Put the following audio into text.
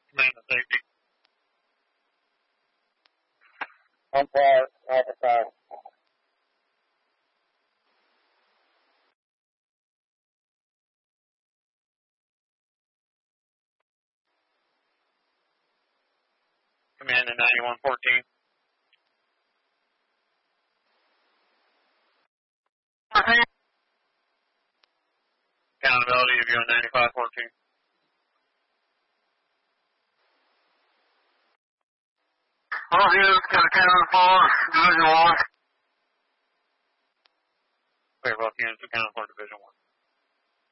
Command to safety. On par, Alpha 5. Command to 9114. Accountability of you on 9514. All units got a cannon for Division 1. Clear both units accounted for Division 1.